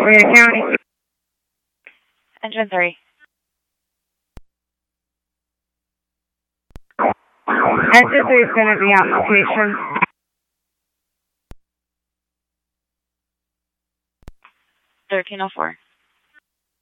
Alameda County. Engine 3. Engine 3 is going to be on location. $1304.